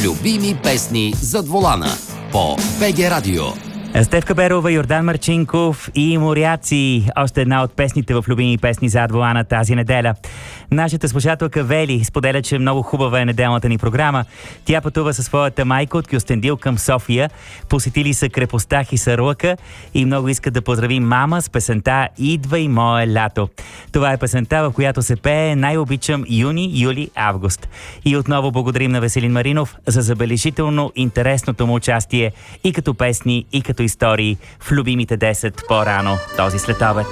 Любими песни зад волана по БГ Радио. Стефка Берова, Йордан Марчинков и Моряци. Още една от песните в любими песни зад волана тази неделя. Нашата слушателка Вели споделя, че много хубава е неделната ни програма. Тя пътува със своята майка от Кюстендил към София. Посетили са крепостта Хисарлъка и много искат да поздрави мама с песента "Идвай мое лято". Това е песента, в която се пее "Най-обичам юни, юли, август". И отново благодарим на Веселин Маринов за забележително интересното му участие и като песни, и като истории в любимите 10 по-рано този следобед.